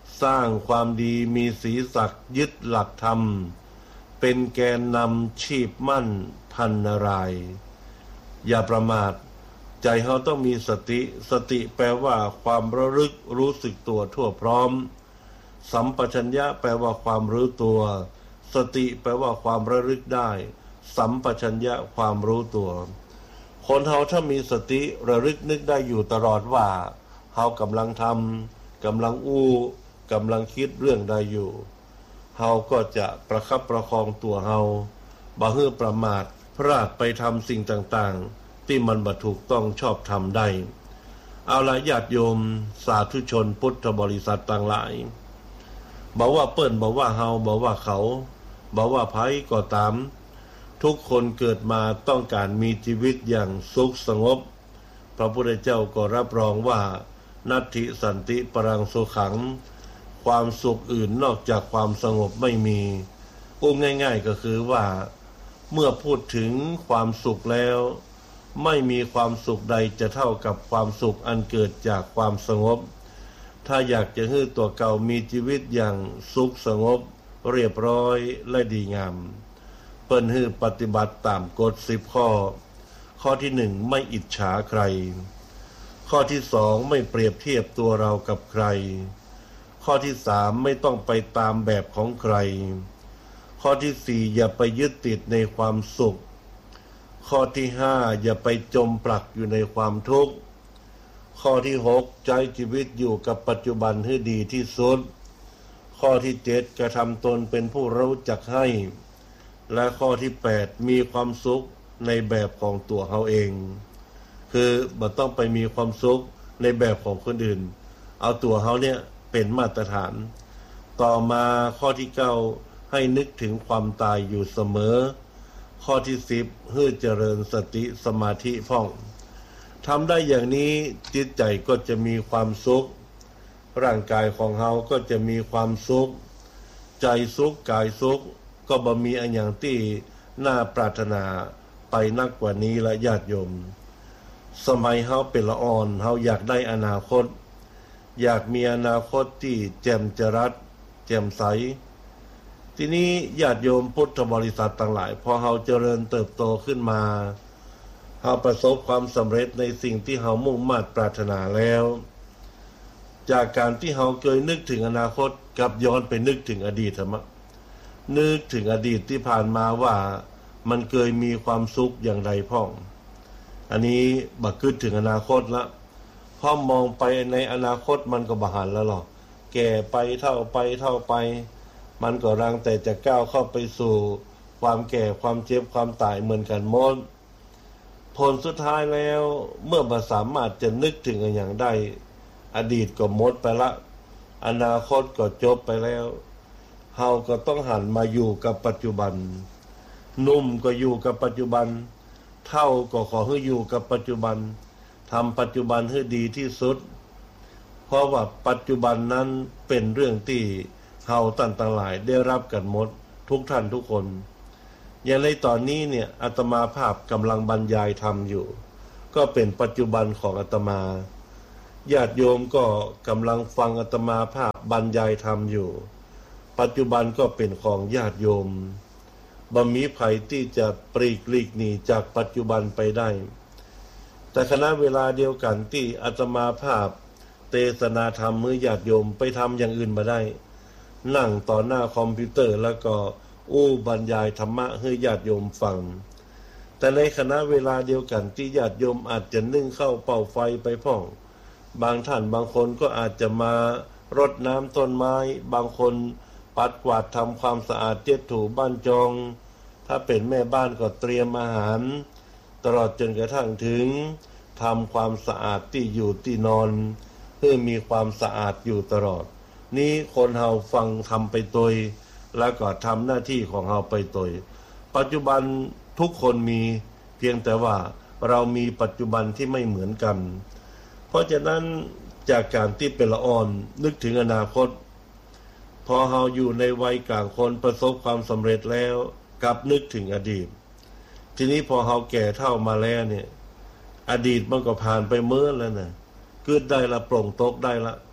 สร้างความดีมีศีลศักดิ์ยึดหลักธรรมเป็นแกนนำชีพมั่นพันนารายอย่าประมาทใจเขาต้องมีสติสติแปลว่าความระลึกรู้สึกตัวทั่วพร้อมสัมปชัญญะแปลว่าความรู้ตัวสติแปลว่าความระลึกได้สัมปชัญญะความรู้ตัวคนเฮาถ้ามีสติระลึกนึกได้อยู่ตลอดว่าเฮากำลังทำกำลังอู้กำลังคิดเรื่องใดอยู่เฮาก็จะประคับประคองตัวเฮาบ่ให้ประมาทพลาดไปทำสิ่งต่างๆที่มันบ่ถูกต้องชอบทำได้เอาละญาติโยมสาธุชนพุทธบริษัทต่างหลายบอกว่าเปิ้นบอกว่าเฮาบอกว่าเขาบอกว่าไผก็ตามทุกคนเกิดมาต้องการมีชีวิตอย่างสุขสงบพระพุทธเจ้าก็รับรองว่านัตถิสันติปรังสุขังความสุขอื่นนอกจากความสงบไม่มีพูดง่ายๆก็คือว่าเมื่อพูดถึงความสุขแล้วไม่มีความสุขใดจะเท่ากับความสุขอันเกิดจากความสงบถ้าอยากจะให้ตัวเก่ามีชีวิตอย่างสุขสงบเรียบร้อยและดีงามเปิ้นให้ปฏิบัติตามกฎสิบข้อข้อที่หนึ่งไม่อิจฉาใครข้อที่สองไม่เปรียบเทียบตัวเรากับใครข้อที่สามไม่ต้องไปตามแบบของใครข้อที่สี่อย่าไปยึดติดในความสุขข้อที่ห้าอย่าไปจมปลักอยู่ในความทุกข์ข้อที่หกใช้ชีวิตอยู่กับปัจจุบันให้ดีที่สุดข้อที่เจ็ดกระทำตนเป็นผู้รู้จักให้และข้อที่แปดมีความสุขในแบบของตัวเขาเองคือบ่ต้องไปมีความสุขในแบบของคนอื่นเอาตัวเขาเนี่ยเป็นมาตรฐานต่อมาข้อที่เก้าให้นึกถึงความตายอยู่เสมอข้อที่สิบให้เจริญสติสมาธิพ่องทำได้อย่างนี้จิตใจก็จะมีความสุขร่างกายของเขาก็จะมีความสุขใจสุขกายสุขก็บ่มีอันอย่างที่น่าปรารถนาไปนักกว่านี้ละญาติโยมสมัยเฮาเป็นละอ่อนเฮาอยากได้อนาคตอยากมีอนาคตที่แจ่มจรัสแจ่มใสทีนี้ญาติโยมพุทธบริษัทต่างหลายพอเฮาเจริญเติบโตขึ้นมาเฮาประสบความสำเร็จในสิ่งที่เฮามุ่งมั่นปรารถนาแล้วจากการที่เฮาเคยนึกถึงอนาคตกับย้อนไปนึกถึงอดีตธรรมะนึกถึงอดีตที่ผ่านมาว่ามันเคยมีความสุขอย่างไรพ่องอันนี้บักคิดถึงอนาคตละพอมองไปในอนาคตมันก็บ่หันแล้วหรอกแก่ไปเท่าไปเท่าไปมันก็รังแต่จะก้าวเข้าไปสู่ความแก่ความเจ็บความตายเหมือนกันหมดผลสุดท้ายแล้วเมื่อบ่สามารถจะนึกถึงอย่างใดอดีตก็หมดไปละอนาคตก็จบไปแล้วเฮาก็ต้องหันมาอยู่กับปัจจุบันหนุ่มก็อยู่กับปัจจุบันเฒ่าก็ขอให้อยู่กับปัจจุบันทำปัจจุบันให้ดีที่สุดเพราะว่าปัจจุบันนั้นเป็นเรื่องที่เฮาท่านทั้งหลายได้รับกันหมดทุกท่านทุกคนอย่างในตอนนี้เนี่ยอาตมาภาพกำลังบรรยายธรรมอยู่ก็เป็นปัจจุบันของอาตมาญาติโยมก็กำลังฟังอาตมาภาพบรรยายธรรมอยู่ปัจจุบันก็เป็นของญาติโยมบ่มีไผที่จะปลีกหลีกหนีจากปัจจุบันไปได้แต่ขณะเวลาเดียวกันที่อาตมาภาพเทศนาธรรมมื้อญาติโยมไปทำอย่างอื่นมาได้นั่งต่อหน้าคอมพิวเตอร์แล้วก็อู้บรรยายธรรมะให้ญาติโยมฟังแต่ในขณะเวลาเดียวกันที่ญาติโยมอาจจะนึ่งเข้าเป่าไฟไปพ่องบางท่านบางคนก็อาจจะมารดน้ำต้นไม้บางคนปัดกวาดทำความสะอาดเช็ดถูบ้านจองถ้าเป็นแม่บ้านก็เตรียมอาหารตลอดจนกระทั่งถึงทำความสะอาดที่อยู่ที่นอนเพื่อมีความสะอาดอยู่ตลอดนี้คนเฮาฟังทำไปโดยแล้วก็ทำหน้าที่ของเฮาไปโดยปัจจุบันทุกคนมีเพียงแต่ว่าเรามีปัจจุบันที่ไม่เหมือนกันเพราะฉะนั้นจากการที่เป็นละอ่อนนึกถึงอนาคตพอเฮาอยู่ในวัยกลางคนประสบความสำเร็จแล้วกลับนึกถึงอดีตทีนี้พอเฮาแก่เฒ่ามาแล้วเนี่ยอดีตมันก็ผ่านไปเมื่อแล้วนะเกิดได้ละปลงตกได้ละ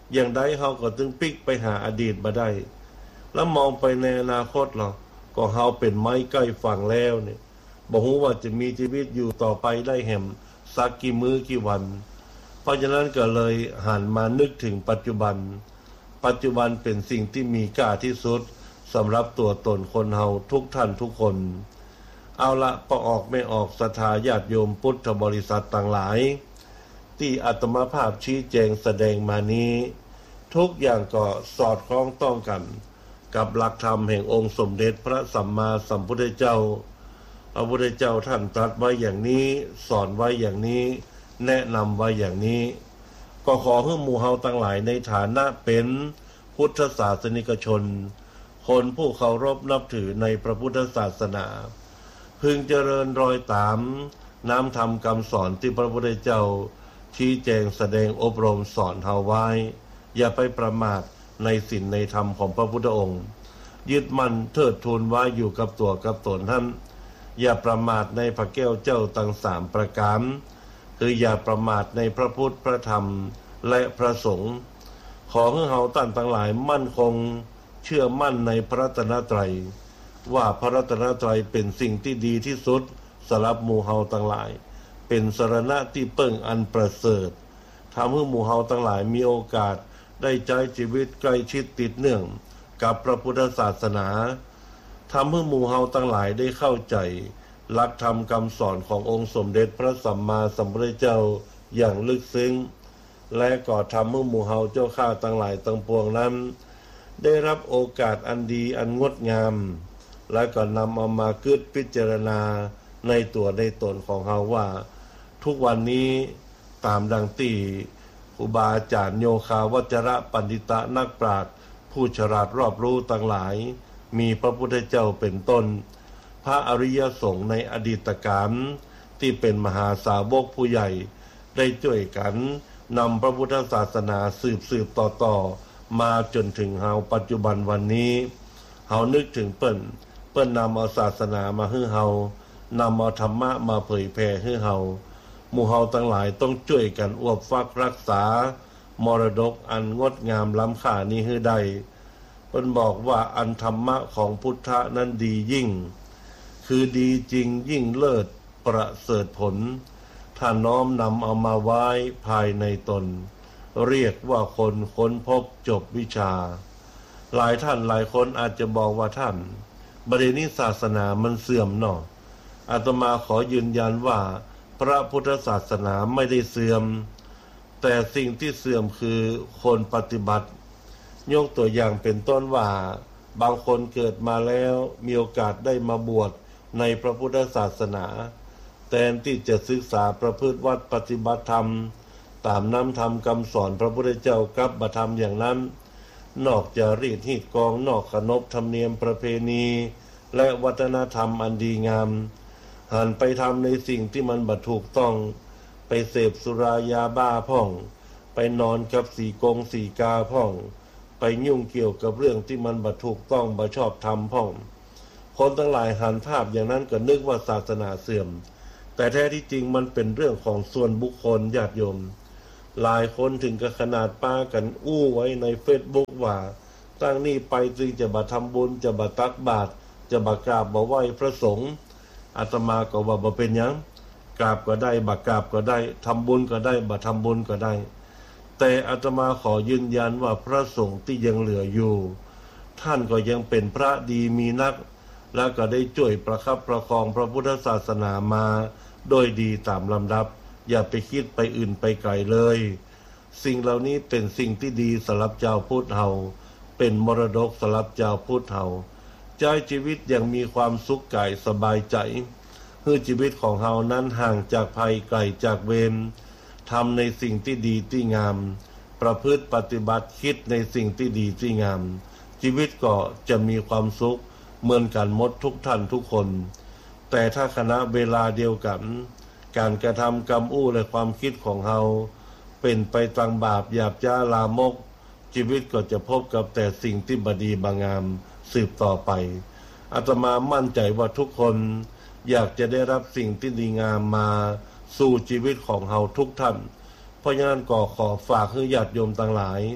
อย่างใดเฮาก็ถึงปิกไปหาอดีตมาได้แล้วมองไปในอนาคตหรอก็เฮาเป็นไม้ใกล้ฝั่งแล้วเนี่ยบ่ฮู้ว่าจะมีชีวิตอยู่ต่อไปได้แห่มสักกี่มื้อกี่วันเพราะฉะนั้นก็เลยหันมานึกถึงปัจจุบันปัจจุบันเป็นสิ่งที่มีค่าที่สุดสำหรับตัวตนคนเฮาทุกท่านทุกคนเอาละพอออกไม่ออกศรัทธาญาติโยมพุทธบริษัทต่างหลายที่อาตมาภาพชี้แจงแสดงมานี้ทุกอย่างก็สอดคล้องต้องกันกับหลักธรรมแห่งองค์สมเด็จพระสัมมาสัมพุทธเจ้าพระพุทธเจ้าท่านตรัสไว้อย่างนี้สอนไว้อย่างนี้แนะนำไว้อย่างนี้ก็ขอให้หมู่เฮาทั้งหลายในฐานะเป็นพุทธศาสนิกชนคนผู้เคารพนับถือในพระพุทธศาสนาพึงเจริญรอยตามน้ำธรรมคำสอนที่พระพุทธเจ้าชี้แจงแสดงอบรมสอนเฮาไว้อย่าไปประมาทในศีลในธรรมของพระพุทธองค์ยึดมั่นเทิดทูนไว้อยู่กับตัวกับตนท่านอย่าประมาทในพระแก้วเจ้าทั้งสามประการคืออย่าประมาทในพระพุทธพระธรรมและพระสงฆ์ขอให้เฮาท่านทั้งหลายมั่นคงเชื่อมั่นในพระรัตนตรัยว่าพระรัตนตรัยเป็นสิ่งที่ดีที่สุดสำหรับหมู่เฮาทั้งหลายเป็นสรณะที่เปิ้งอันประเสริฐทำให้หมู่เฮาทั้งหลายมีโอกาสได้ใช้ชีวิตใกล้ชิดติดเนื่องกับพระพุทธศาสนาทำให้หมู่เฮาทั้งหลายได้เข้าใจหลักธรรมคำสอนขององค์สมเด็จพระสัมมาสัมพุทธเจ้าอย่างลึกซึ้งและก็ทำให้หมู่เฮาเจ้าข้าทั้งหลายทั้งปวงนั้นได้รับโอกาสอันดีอันงดงามและก็นำเอามาคิดพิจารณาในตัวในตนของเฮาว่าทุกวันนี้ตามดังที่ครูบาอาจารย์โยคาวัจระปันดิตะนักปราชญ์ผู้ฉลาดรอบรู้ทั้งหลายมีพระพุทธเจ้าเป็นต้นพระอริยสงฆ์ในอดีตกาลที่เป็นมหาสาวกผู้ใหญ่ได้ช่วยกันนำพระพุทธศาสนาสืบสืบต่อต่อมาจนถึงเฮาปัจจุบันวันนี้เฮานึกถึงเปิ้นเปิ้นนำเอาศาสนามาให้เฮานำเอาธรรมะมาเผยแผ่ให้เฮาหมู่เฮาทั้งหลายต้องช่วยกันอวบฟักรักษามรดกอันงดงามล้ำค่านี้ให้ได้เปิ้นบอกว่าอันธรรมะของพุทธะนั้นดียิ่งคือดีจริงยิ่งเลิศประเสริฐผลถ้าน้อมนำเอามาไว้ภายในตนเรียกว่าคนค้นพบจบวิชาหลายท่านหลายคนอาจจะบอกว่าท่านประเด็นนี้ศาสนามันเสื่อมเนาะอาตมาขอยืนยันว่าพระพุทธศาสนาไม่ได้เสื่อมแต่สิ่งที่เสื่อมคือคนปฏิบัติยกตัวอย่างเป็นต้นว่าบางคนเกิดมาแล้วมีโอกาสได้มาบวชในพระพุทธศาสนาแทนที่จะศึกษาประพฤติวัดปฏิบัติธรรมตามน้ำธรรมคำสอนพระพุทธเจ้ากลับมาทำอย่างนั้นนอกจากรีดหีดกองนอกขนบธรรมเนียมประเพณีและวัฒนธรรมอันดีงามหันไปทำในสิ่งที่มันบ่ถูกต้องไปเสพสุรายาบ้าพ่องไปนอนกับสีกงสีกาพ่องไปยุ่งเกี่ยวกับเรื่องที่มันบ่ถูกต้องบ่ชอบธรรมพ่องคนทั้งหลายหันภาพอย่างนั้นก็นึกว่าศาสนาเสื่อมแต่แท้ที่จริงมันเป็นเรื่องของส่วนบุคคลญาติโยมหลายคนถึงกับขนาดป้ากันอู้ไว้ใน Facebook ว่าตั้งนี้ไปจึงจะบ่ทำบุญจะบ่ตักบาตรจะบ่กราบบ่ไหว้พระสงฆ์อาตมาก็ว่าบ่เป็นหยังกราบก็ได้บ่กราบก็ได้ทำบุญก็ได้บ่ทำบุญก็ได้แต่อาตมาขอยืนยันว่าพระสงฆ์ที่ยังเหลืออยู่ท่านก็ยังเป็นพระดีมีนักแล้วก็ได้ช่วยประคับประคองพระพุทธศาสนามาโดยดีตามลำดับอย่าไปคิดไปอื่นไปไกลเลยสิ่งเหล่านี้เป็นสิ่งที่ดีสำหรับเจ้าพุทธเฮาเป็นมรดกสำหรับเจ้าพุทธเฮาใช้ชีวิตอย่างมีความสุขกายสบายใจให้ชีวิตของเฮานั้นห่างจากภัยไกลจากเวรทำในสิ่งที่ดีที่งามประพฤติปฏิบัติคิดในสิ่งที่ดีที่งามชีวิตก็จะมีความสุขเหมือนกันหมดทุกท่านทุกคนแต่ถ้าขณะเวลาเดียวกันการกระทำกรรมอู้และความคิดของเฮาเป็นไปตามบาปหยาบช้าลามกชีวิตก็จะพบกับแต่สิ่งที่บดีบางามสืบต่อไปอาตมามั่นใจว่าทุกคนอยากจะได้รับสิ่งที่ดีงามมาสู่ชีวิตของเฮาทุกท่านเพราะฉะนั้นก็ขอฝากให้ญาติโยมทั้งหลาย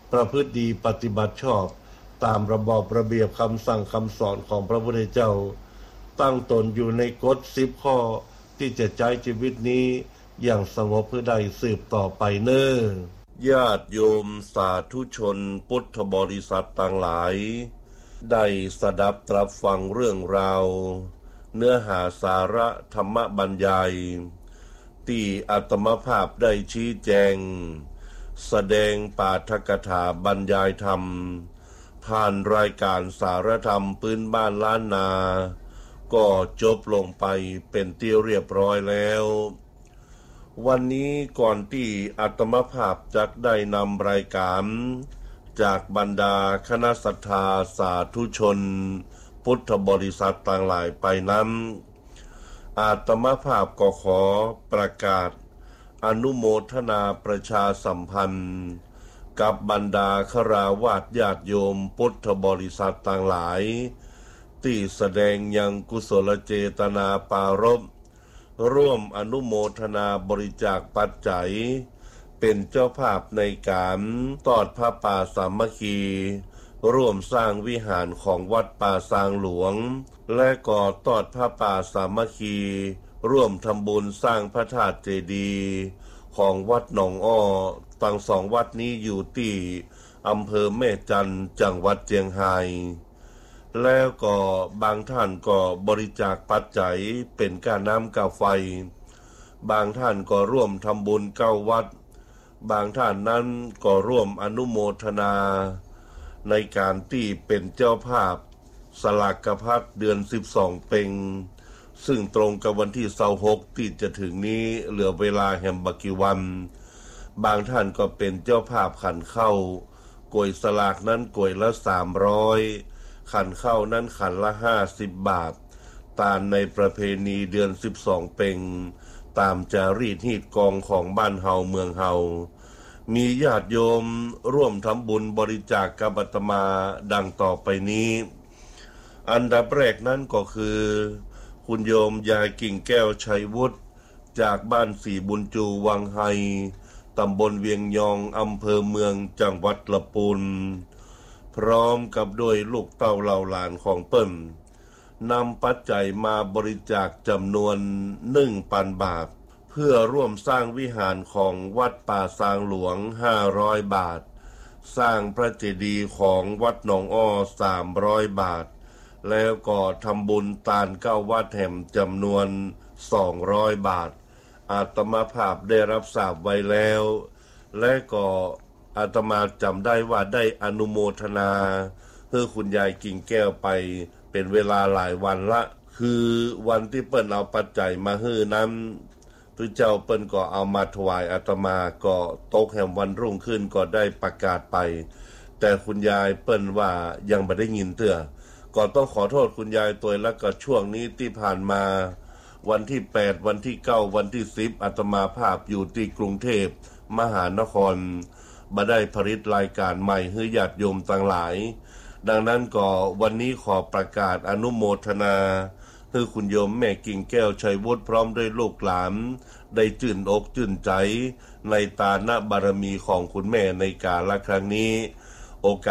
ประพฤติดีปฏิบัติชอบตามระบอบระเบียบคำสั่งคำสอนของพระพุทธเจ้าตั้งตนอยู่ในกฎสิบข้อที่จะใช้ชีวิตนี้อย่างสงบเพื่อได้สืบต่อไปเน้อญาติโยมสาธุชนพุทธบริษัทต่างหลายได้สดับตรับฟังเรื่องราวเนื้อหาสาระธรรมบรรยายที่อาตมาภาพได้ชี้แจงแสดงปาฐกถาบรรยายธรรมผ่านรายการสารธรรมพื้นบ้านล้านนาก็จบลงไปเป็นที่เรียบร้อยแล้ววันนี้ก่อนที่อาตมาภาพจะได้นำรายการจากบรรดาคณะศรัทธาสาธุชนพุทธบริษัทต่างหลายไปนั้นอาตมาภาพก็ขอประกาศอนุโมทนาประชาสัมพันธ์กับบรรดาคฤหัสถ์ญาติโยมพุทธบริษัทต่างหลายที่แสดงยังกุศลเจตนาปารภร่วมอนุโมทนาบริจาคปัจจัยเป็นเจ้าภาพในการทอดผ้าป่าสามัคคีร่วมสร้างวิหารของวัดป่าซางหลวงและก่อทอดผ้าป่าสามัคคีร่วมทำบุญสร้างพระธาตุเจดีย์ของวัดหนองอ้อทั้งสองวัดนี้อยู่ที่อำเภอแม่จันทร์จังหวัดเจียงไฮ้แล้วก็บางท่านก็บริจาคปัจจัยเป็นค่าน้ำค่าไฟบางท่านก็ร่วมทำบุญเก้าวัดบางท่านนั้นก็ร่วมอนุโมทนาในการที่เป็นเจ้าภาพสลากพัดเดือนสิบสองเพ็งซึ่งตรงกับวันที่ยี่สิบหกที่จะถึงนี้เหลือเวลาแห่งบักกี่วันบางท่านก็เป็นเจ้าภาพขันเข้ากวยสลากนั้นกวยละสามร้อยขันเข้านั้นขันละห้าสิบบาทตามในประเพณีเดือนสิบสองเพ็งตามจารีตฮีตกองของบ้านเฮาเมืองเฮามีญาติโยมร่วมทำบุญบริจาคกับอาตมาดังต่อไปนี้อันดับแรกนั้นก็คือคุณโยมยายกิ่งแก้วชัยวุฒิจากบ้านสีบุญจูวังไฮตำบลเวียงยองอำเภอเมืองจังหวัดลำพูนพร้อมกับด้วยลูกเต้าเหล่าหลานของเปิ้นนำปัจจัยมาบริจาคจำนวน หนึ่งพัน บาทเพื่อร่วมสร้างวิหารของวัดป่าซางหลวงห้าร้อยบาทสร้างพระเจดีย์ของวัดหนองอ้อสามร้อยบาทแล้วก็ทำบุญตานเก้าวัดแห่งจำนวนสองร้อยบาทอาตมาภาพได้รับทราบไว้แล้วและก็อาตมาจำได้ว่าได้อนุโมทนาเพื่อคุณยายกิ่งแก้วไปเป็นเวลาหลายวันละคือวันที่เปิ้นเอาปัจจัยมาให้นั้นทุกเจ้าเปิ้นก็เอามาถวายอาตมาก็ตกแห่งวันรุ่งขึ้นก็ได้ประกาศไปแต่คุณยายเปิ้นว่ายังไม่ได้ยินเตื้อก็ต้องขอโทษคุณยายตัวแล้วก็ช่วงนี้ที่ผ่านมาวันที่แปดวันที่เก้าวันที่สิบอาตมาภาพอยู่ที่กรุงเทพมหานครมาได้ผลิตรายการใหม่ให้ญาติโยมต่างหลายดังนั้นก็วันนี้ขอประกาศอนุโมทนาให้คุณโยมแม่กิ่งแก้วชัยวุฒิพร้อมด้วยลูกหลานได้ชื่นอกชื่นใจในตาณบารมีของคุณแม่ในกาลครั้งนี้โอกาส